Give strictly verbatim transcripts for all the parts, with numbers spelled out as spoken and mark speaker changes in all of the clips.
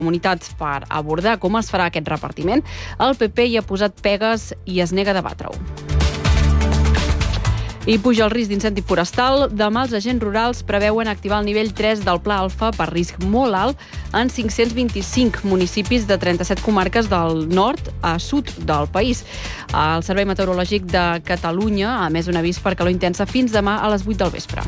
Speaker 1: comunitats per abordar com es farà aquest repartiment, el P P hi ha posat pegues i es nega a debatre-ho. I puja el risc d'incendi forestal. Demà els agents rurals preveuen activar el nivell tres del Pla Alfa per risc molt alt en cinc-cents vint-i-cinc municipis de trenta-set comarques del nord a sud del país. El Servei Meteorològic de Catalunya ha emès un avís per calor intensa fins demà a les vuit del vespre.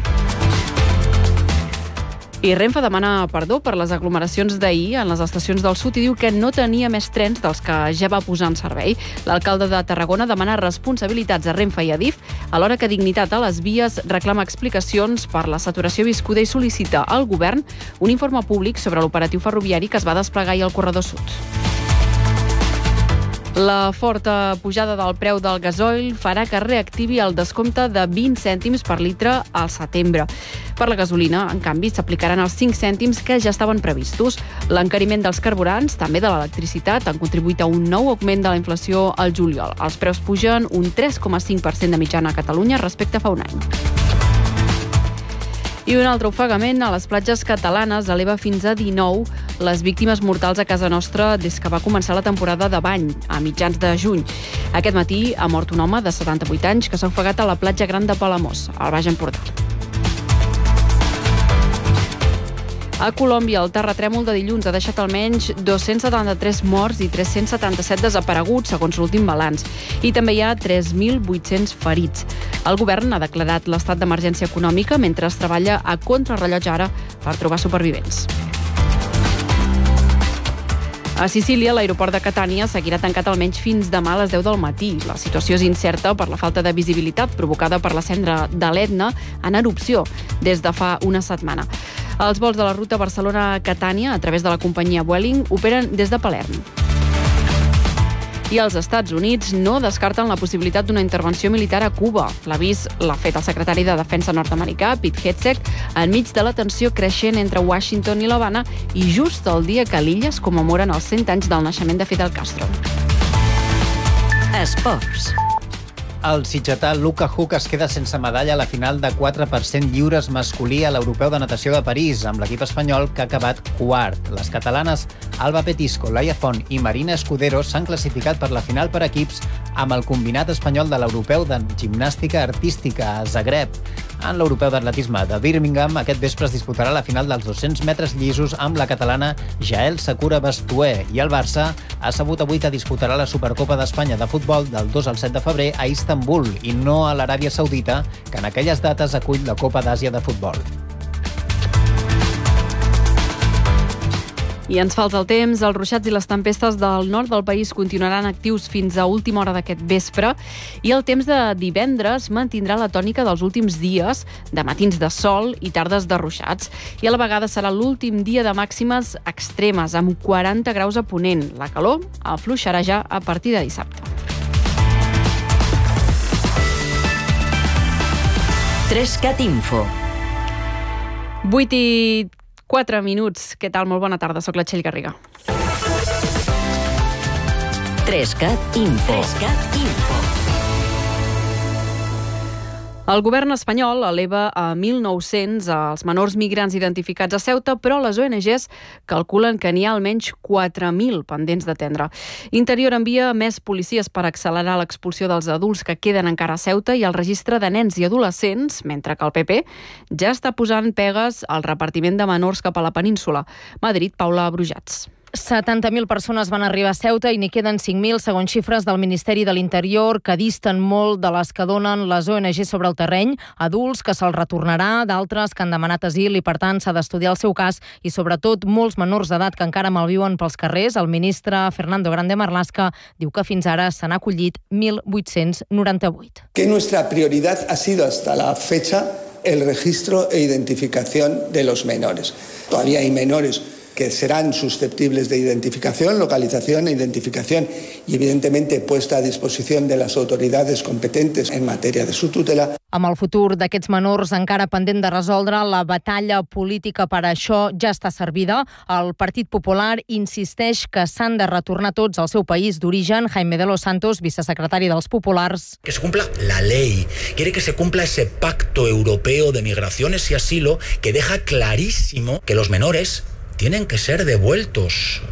Speaker 1: I Renfe demana perdó per les aglomeracions d'ahir en les estacions del sud i diu que no tenia més trens dels que ja va posar en servei. L'alcalde de Tarragona demana responsabilitats a Renfe i a Adif, alhora que Dignitat a les vies reclama explicacions per la saturació viscuda i sol·licita al govern un informe públic sobre l'operatiu ferroviari que es va desplegar ahir al corredor sud. La forta pujada del preu del gasoil farà que reactivi el descompte de vint cèntims per litre al setembre. Per la gasolina, en canvi, s'aplicaran els cinc cèntims que ja estaven previstos. L'encariment dels carburants, també de l'electricitat, han contribuït a un nou augment de la inflació al juliol. Els preus pugen un tres coma cinc per cent de mitjana a Catalunya respecte a fa un any. I un altre ofegament a les platges catalanes eleva fins a dinou les víctimes mortals a casa nostra des que va començar la temporada de bany, a mitjans de juny. Aquest matí ha mort un home de setanta-vuit anys que s'ha ofegat a la platja Gran de Palamós, al Baix Empordà. A Colòmbia, el terratrèmol de dilluns ha deixat almenys dos-cents setanta-tres morts i tres-cents setanta-set desapareguts, segons l'últim balanç. I també hi ha tres mil vuit-cents ferits. El govern ha declarat l'estat d'emergència econòmica mentre es treballa a contrarrellotge ara per trobar supervivents. A Sicília, l'aeroport de Catània seguirà tancat almenys fins demà a les deu del matí. La situació és incerta per la falta de visibilitat provocada per la cendra de l'Etna en erupció des de fa una setmana. Els vols de la ruta Barcelona-Catània, a través de la companyia Vueling, operen des de Palerm. I els Estats Units no descarten la possibilitat d'una intervenció militar a Cuba. L'avís l'ha fet el secretari de Defensa nord-americà, Pete Hegseth, enmig de la tensió creixent entre Washington i l'Havana i just el dia que a l'illa es commemoren els cent anys del naixement de Fidel Castro.
Speaker 2: Esports.
Speaker 3: El sitgetà Luka Huk es queda sense medalla a la final de quatre per cent lliures masculí a l'Europeu de Natació de París, amb l'equip espanyol que ha acabat quart. Les catalanes Alba Petisco, Laia Font i Marina Escudero s'han classificat per la final per equips amb el combinat espanyol de l'Europeu de Gimnàstica Artística a Zagreb. En l'Europeu d'Atletisme de Birmingham, aquest vespre es disputarà la final dels dos-cents metres llisos amb la catalana Jael Sakura Bastué, i el Barça ha sabut avui que disputarà la Supercopa d'Espanya de futbol del dos al set de febrer a Istanbul i no a l'Aràbia Saudita, que en aquelles dates acull la Copa d'Àsia de futbol.
Speaker 1: I ens falta el temps. Els ruixats i les tempestes del nord del país continuaran actius fins a última hora d'aquest vespre i el temps de divendres mantindrà la tònica dels últims dies, de matins de sol i tardes de ruixats. I a la vegada serà l'últim dia de màximes extremes, amb quaranta graus a Ponent. La calor afluixarà ja a partir de dissabte.
Speaker 2: Trescat Info.
Speaker 1: vuit i quatre minuts. Què tal? Molt bona tarda. Soc la Txell Garriga.
Speaker 2: Trescat Info. Trescat Info.
Speaker 1: El govern espanyol eleva a mil nou-cents els menors migrants identificats a Ceuta, però les O N Ges calculen que n'hi ha almenys quatre mil pendents d'atendre. Interior envia més policies per accelerar l'expulsió dels adults que queden encara a Ceuta i el registre de nens i adolescents, mentre que el P P ja està posant pegues al repartiment de menors cap a la península. Madrid, Paula Brujats.
Speaker 4: setanta mil persones van arribar a Ceuta i n'hi queden cinc mil, segons xifres del Ministeri de l'Interior, que disten molt de les que donen les O N G sobre el terreny. Adults que se'ls retornarà, d'altres que han demanat asil i, per tant, s'ha d'estudiar el seu cas, i, sobretot, molts menors d'edat que encara malviuen pels carrers. El ministre Fernando Grande Marlaska diu que fins ara s'han acollit mil vuit-cents noranta-vuit.
Speaker 5: Que nuestra prioridad ha sido hasta la fecha el registro e identificación de los menores. Todavía hay menores que serán susceptibles de identificación, localización e identificación y, evidentemente, puesta a disposición de las autoridades competentes en materia de su tutela.
Speaker 4: Amb el futur d'aquests menors encara pendent de resoldre, la batalla política per a això ja està servida. El Partit Popular insisteix que s'han de retornar tots al seu país d'origen. Jaime de los Santos, vicesecretari dels Populars.
Speaker 6: Que se cumpla la ley. Quiere que se cumpla ese pacto europeo de migraciones y asilo que deja clarísimo que los menores tienen que ser devueltos